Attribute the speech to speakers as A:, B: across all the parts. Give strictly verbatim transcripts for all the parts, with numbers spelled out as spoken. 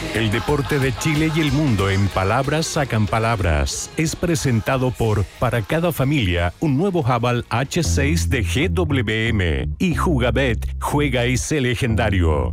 A: El deporte de Chile y el mundo en palabras sacan palabras. Es presentado por Para cada familia, un nuevo Haval hache seis de G W M. Y Jugabet, juega y sé legendario.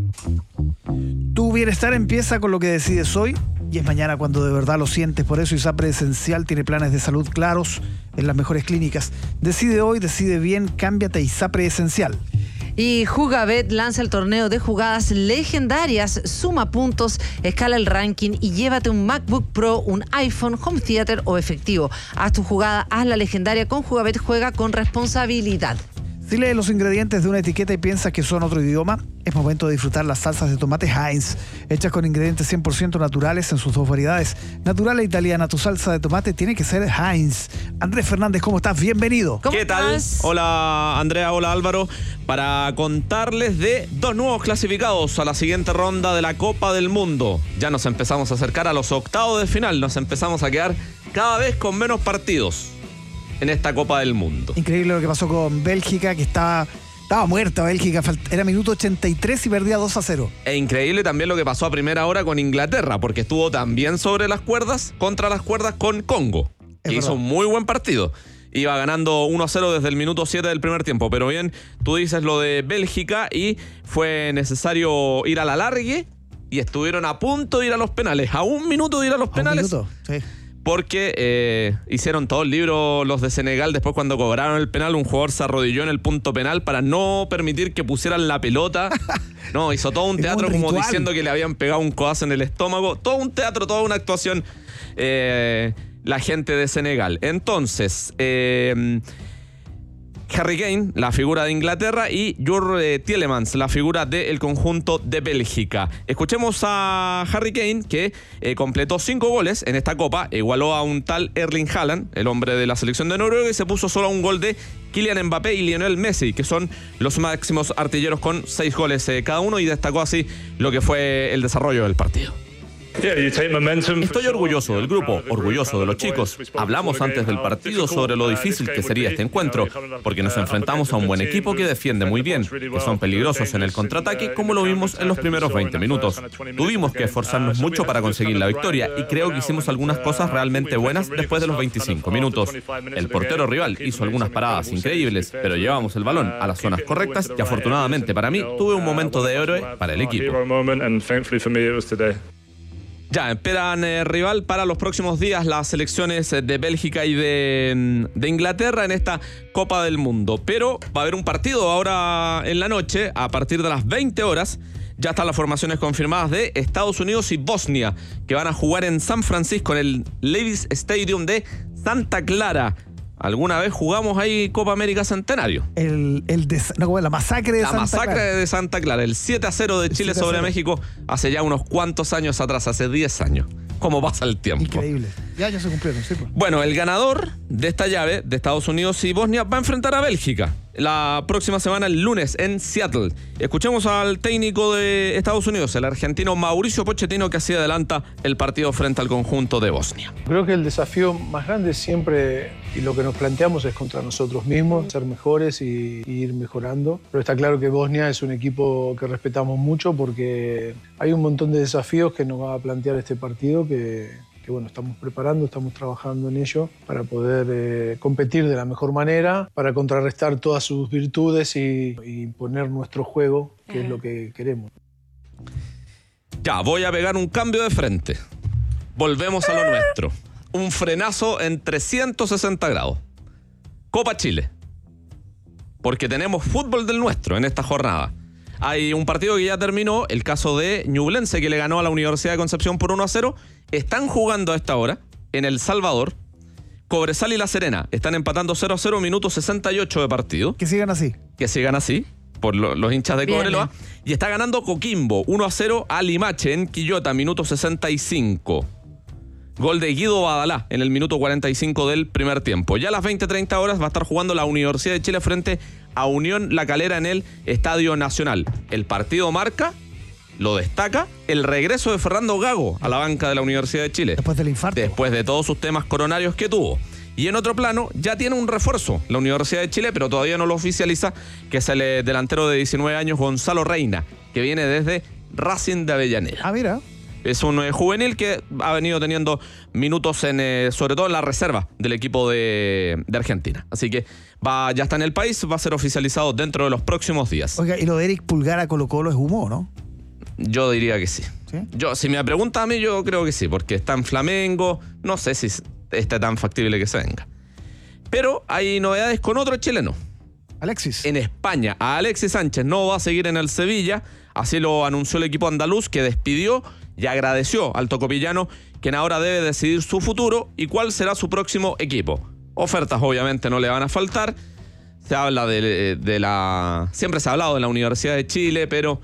B: Tu bienestar empieza con lo que decides hoy y es mañana cuando de verdad lo sientes. Por eso ISAPRE Esencial tiene planes de salud claros en las mejores clínicas. Decide hoy, decide bien, cámbiate a ISAPRE Esencial.
C: Y Jugabet lanza el torneo de jugadas legendarias. Suma puntos, escala el ranking y llévate un MacBook Pro, un iPhone, home theater o efectivo. Haz tu jugada, haz la legendaria con Jugabet. Juega con responsabilidad.
B: Si lees los ingredientes de una etiqueta y piensas que son otro idioma, es momento de disfrutar las salsas de tomate Heinz, hechas con ingredientes cien por ciento naturales en sus dos variedades. Natural e italiana, tu salsa de tomate tiene que ser Heinz. Andrés Fernández, ¿cómo estás? Bienvenido.
D: ¿Qué tal? Hola Andrea, hola Álvaro. Para contarles de dos nuevos clasificados a la siguiente ronda de la Copa del Mundo. Ya nos empezamos a acercar a los octavos de final, nos empezamos a quedar cada vez con menos partidos en esta Copa del Mundo.
B: Increíble lo que pasó con Bélgica, que estaba, estaba muerta Bélgica, era minuto ochenta y tres y perdía dos a cero.
D: E increíble también lo que pasó a primera hora con Inglaterra, porque estuvo también sobre las cuerdas, contra las cuerdas con Congo, que hizo un muy buen partido. Iba ganando uno a cero desde el minuto siete del primer tiempo, pero bien, tú dices lo de Bélgica y fue necesario ir a la largue y estuvieron a punto de ir a los penales, a un minuto de ir a los
B: ¿A
D: penales.
B: un minuto? Sí.
D: Porque eh, hicieron todo el libro los de Senegal. Después, cuando cobraron el penal, un jugador se arrodilló en el punto penal para no permitir que pusieran la pelota. No, hizo todo un teatro, un como diciendo que le habían pegado un codazo en el estómago. Todo un teatro, toda una actuación, eh, la gente de Senegal. Entonces, eh, Harry Kane, la figura de Inglaterra, y Jurgen Tielemans, la figura del conjunto de Bélgica. Escuchemos a Harry Kane, que eh, completó cinco goles en esta Copa, igualó a un tal Erling Haaland, el hombre de la selección de Noruega, y se puso solo a un gol de Kylian Mbappé y Lionel Messi, que son los máximos artilleros con seis goles eh, cada uno, y destacó así lo que fue el desarrollo del partido.
E: Estoy orgulloso del grupo, orgulloso de los chicos. Hablamos antes del partido sobre lo difícil que sería este encuentro, porque nos enfrentamos a un buen equipo que defiende muy bien, que son peligrosos en el contraataque, como lo vimos en los primeros veinte minutos. Tuvimos que esforzarnos mucho para conseguir la victoria y creo que hicimos algunas cosas realmente buenas después de los veinticinco minutos. El portero rival hizo algunas paradas increíbles, pero llevamos el balón a las zonas correctas y afortunadamente para mí tuve un momento de héroe para el equipo.
D: Ya, esperan eh, rival para los próximos días las selecciones de Bélgica y de, de Inglaterra en esta Copa del Mundo. Pero va a haber un partido ahora en la noche, a partir de las veinte horas. Ya están las formaciones confirmadas de Estados Unidos y Bosnia, que van a jugar en San Francisco, en el Levi's Stadium de Santa Clara. ¿Alguna vez jugamos ahí Copa América Centenario?
B: El, el de, no, la masacre de
D: la
B: Santa
D: masacre
B: Clara.
D: de Santa Clara, el siete a cero de Chile sobre México hace ya unos cuantos años atrás, hace diez años. ¿Cómo pasa el tiempo?
B: Increíble. Ya años se cumplieron, sí. Pues.
D: Bueno, el ganador de esta llave de Estados Unidos y Bosnia va a enfrentar a Bélgica la próxima semana, el lunes, en Seattle. Escuchemos al técnico de Estados Unidos, el argentino Mauricio Pochettino, que así adelanta el partido frente al conjunto de Bosnia.
F: Creo que el desafío más grande siempre, y lo que nos planteamos, es contra nosotros mismos, ser mejores y, y ir mejorando. Pero está claro que Bosnia es un equipo que respetamos mucho porque hay un montón de desafíos que nos va a plantear este partido que... que bueno, estamos preparando, estamos trabajando en ello para poder eh, competir de la mejor manera, para contrarrestar todas sus virtudes y, y poner nuestro juego, que es lo que queremos.
D: Ya, voy a pegar un cambio de frente. Volvemos a lo nuestro. Un frenazo en trescientos sesenta grados. Copa Chile. Porque tenemos fútbol del nuestro en esta jornada. Hay un partido que ya terminó, el caso de Ñublense, que le ganó a la Universidad de Concepción por uno a cero. Están jugando a esta hora en El Salvador. Cobresal y La Serena están empatando cero a cero, minuto sesenta y ocho de partido.
B: Que sigan así.
D: Que sigan así, por lo, los hinchas de
C: Bien,
D: Cobreloa.
C: bien.
D: Y está ganando Coquimbo uno a cero a Limache en Quillota, minuto sesenta y cinco. Gol de Guido Badalá en el minuto cuarenta y cinco del primer tiempo. Ya a las veinte treinta horas va a estar jugando la Universidad de Chile frente a Unión La Calera en el Estadio Nacional. El partido marca, lo destaca, el regreso de Fernando Gago a la banca de la Universidad de Chile.
B: Después del infarto.
D: Después de todos sus temas coronarios que tuvo. Y en otro plano, ya tiene un refuerzo la Universidad de Chile, pero todavía no lo oficializa, que es el eh, delantero de diecinueve años, Gonzalo Reina, que viene desde Racing de Avellaneda.
B: Ah, mira.
D: Es un eh, juvenil que ha venido teniendo minutos en, eh, sobre todo en la reserva del equipo de, de Argentina. Así que va, ya está en el país, va a ser oficializado dentro de los próximos días.
B: Oiga, y lo de Eric Pulgar a Colo Colo es humo, ¿no?
D: Yo diría que sí.
B: ¿Sí?
D: Yo, si me pregunta a mí, yo creo que sí, porque está en Flamengo, no sé si está tan factible que se venga. Pero hay novedades con otro chileno.
B: Alexis.
D: En España, a Alexis Sánchez no va a seguir en el Sevilla, así lo anunció el equipo andaluz, que despidió y agradeció al tocopillano, quien ahora debe decidir su futuro y cuál será su próximo equipo. Ofertas obviamente no le van a faltar. Se habla de, de la... Siempre se ha hablado de la Universidad de Chile, pero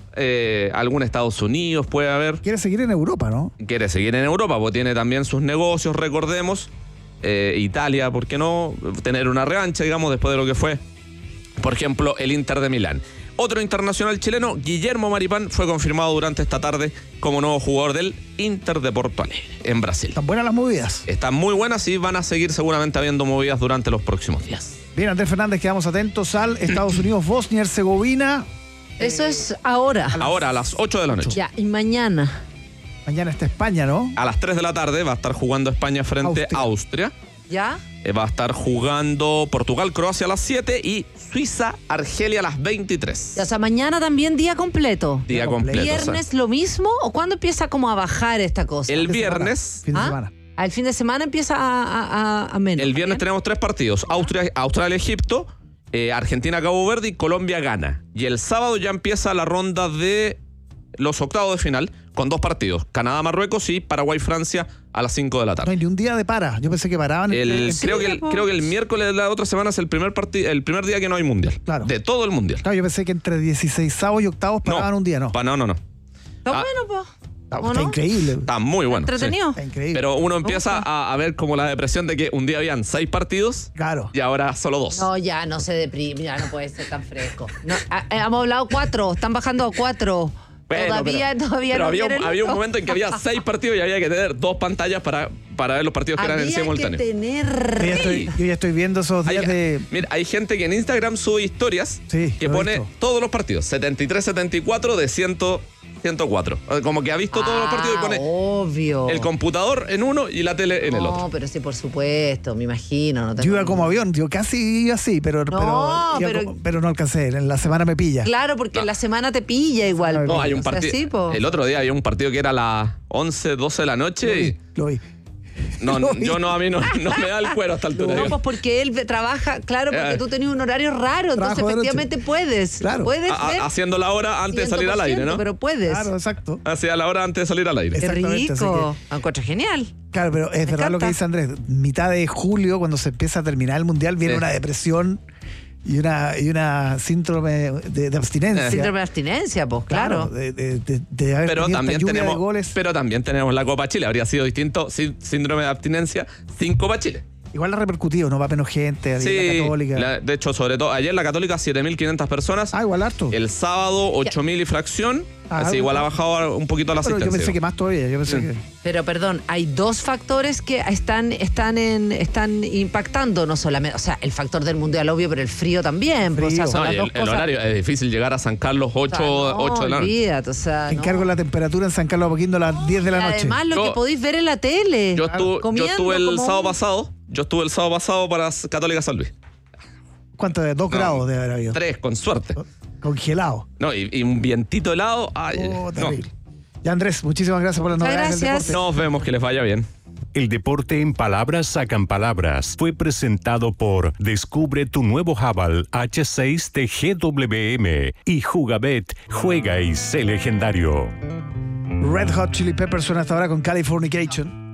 D: eh, algún Estados Unidos puede haber.
B: Quiere seguir en Europa, ¿no?
D: Quiere seguir en Europa, porque tiene también sus negocios, recordemos. Eh, Italia, ¿por qué no? Tener una revancha, digamos, después de lo que fue, por ejemplo, el Inter de Milán. Otro internacional chileno, Guillermo Maripán, fue confirmado durante esta tarde como nuevo jugador del Inter de Porto Alegre, en Brasil.
B: ¿Están buenas las movidas?
D: Están muy buenas y van a seguir seguramente habiendo movidas durante los próximos días.
B: Bien, Andrés Fernández, quedamos atentos al Estados Unidos, Bosnia, Herzegovina.
C: Eso es ahora.
D: Ahora a las ocho de la noche.
C: Ya, y mañana.
B: Mañana está España, ¿no?
D: A las tres de la tarde va a estar jugando España frente
B: Austria.
D: a Austria.
C: ¿Ya?
D: Eh, Va a estar jugando Portugal, Croacia a las siete y Suiza, Argelia a las veintitrés.
C: O sea, mañana también día completo.
D: Día
B: Día
D: completo. o sea,
C: ¿Viernes lo mismo? ¿O cuándo empieza como a bajar esta cosa?
D: el
B: Fin de
D: viernes...
B: semana. Fin de
C: ¿Ah?
B: semana.
C: Al fin de semana empieza a, a, a- a menos.
D: El viernes
C: ¿Bien?
D: tenemos tres partidos. Austria, Australia, Egipto, eh, Argentina, Cabo Verde y Colombia, Ghana. Y el sábado ya empieza la ronda de los octavos de final con dos partidos. Canadá, Marruecos y Paraguay, Francia a las cinco de la
B: No
D: tarde.
B: hay ni un día de para. Yo pensé que paraban.
D: El,
B: en- en-
D: creo, que el,
C: pues.
D: creo que el miércoles de la otra semana es el primer, parti- el primer día que no hay mundial.
B: Claro.
D: De todo el mundial.
B: Claro, yo pensé que entre dieciseisavos y octavos paraban un día, ¿no?
D: Pa- no, no, no.
C: Está
D: Ah.
C: bueno, pues.
B: Está,
C: ¿o
B: está
C: no?
B: increíble.
D: Está muy bueno.
C: Entretenido.
B: Está increíble.
D: Sí. Pero uno empieza a, a ver como la depresión de que un día habían seis partidos
B: Claro.
D: y ahora solo dos.
C: No, ya no se deprime, ya no puede ser tan fresco. No, a- eh, hemos hablado cuatro, están bajando a cuatro.
D: Bueno,
C: todavía,
D: pero,
C: todavía
D: pero
C: no
D: había, un,
C: quieren
D: había un
C: esto.
D: momento en que había seis partidos y había que tener dos pantallas para, para ver los partidos que eran en
C: Había
D: simultáneo.
C: que
B: Yo ya,
C: tener...
B: estoy, yo ya estoy viendo esos
D: Hay,
B: días de...
D: Mira, hay gente que en Instagram sube historias
B: Sí,
D: que
B: lo he
D: pone
B: visto.
D: todos los partidos, setenta y tres setenta y cuatro de cien, ciento cuatro. Como que ha visto todos los partidos y
C: Ah,
D: pone
C: obvio.
D: el computador en uno y la tele en el
C: No,
D: otro.
C: pero sí, por supuesto, me imagino. No
B: Yo
C: tengo
B: iba como
C: ningún-
B: avión, yo casi iba así, pero,
C: No,
B: pero, iba
C: pero-
B: como- pero no alcancé. En la semana me pilla.
C: Claro, porque
D: No.
C: la semana te pilla igual.
D: No, hay un
C: O sea,
D: partido.
C: sí, po.
D: El otro día había un partido que era a las once, doce de la
B: Lo
D: noche
B: vi,
D: y
B: lo vi.
D: no,
B: Lo vi.
D: yo no, a mí no, no me da el cuero hasta el altura.
C: No, pues porque él ve- trabaja, claro, porque
D: Eh.
C: tú tenías un horario raro, entonces
B: Trabajo de noche.
C: efectivamente puedes.
B: Claro.
C: Puedes
D: A- a-
C: ver
D: haciendo la hora antes de salir al aire,
C: cien por ciento,
D: ¿no?
C: Pero puedes.
B: Claro, exacto.
D: Hacía la hora antes de salir al aire.
C: Qué
B: Exactamente, así
C: rico. Me encuentro genial.
B: Claro, pero es
C: Me
B: verdad lo que
C: encanta.
B: dice Andrés. Mitad de julio, cuando se empieza a terminar el mundial, viene
D: Sí.
B: una depresión y una, y una síndrome de, de abstinencia.
C: Síndrome de abstinencia, pues, claro.
B: De, de- de- de haber
D: Pero
B: tenido esta
D: también,
B: lluvia
D: tenemos,
B: de goles.
D: pero también tenemos la Copa Chile. Habría sido distinto sin síndrome de abstinencia sin Copa Chile.
B: Igual ha repercutido, no va menos gente, ahí
D: Sí,
B: la Católica.
D: la- de hecho, sobre todo, ayer la Católica siete mil quinientas personas.
B: Ah, igual harto.
D: El sábado ocho mil y fracción.
B: Ah,
D: así
B: algo-
D: igual ha bajado un poquito la
B: Pero yo
D: asistencia.
B: pensé que más todavía, yo pensé
D: Sí.
B: que...
C: Pero perdón, hay dos factores que están, están, en, están impactando, no solamente, o sea, el factor del mundial obvio, pero el frío también. pues, o sea,
B: Frío.
C: son
D: No,
C: las
D: y
C: dos
D: el, el
C: cosas.
D: horario es difícil llegar a San Carlos
C: O sea,
D: ocho
C: no,
D: de la noche.
C: olvídate, o sea,
B: Te encargo
C: no.
B: la temperatura en San Carlos Apoquindo a las diez de la
C: Y
B: noche.
C: además lo
D: Yo-
C: que podéis ver en la tele.
D: Yo estuve, yo
C: comiendo
D: estuve el
C: como
D: sábado
C: un-
D: pasado. Yo estuve el sábado pasado para Católica San Luis.
B: ¿Cuánto? De dos
D: No,
B: grados de haber habido.
D: Tres, con suerte.
B: Congelado.
D: No, y, y un vientito helado. Ay,
B: Oh,
D: no.
B: terrible. Ya, Andrés, muchísimas gracias por las
C: Muchas
B: novedades del
C: gracias.
B: deporte.
D: Nos vemos, que les vaya bien.
A: El deporte en palabras sacan palabras. Fue presentado por Descubre tu nuevo Haval H seis de G W M y Jugabet. Juega y sé legendario.
B: Red Hot Chili Peppers suena hasta ahora con Californication.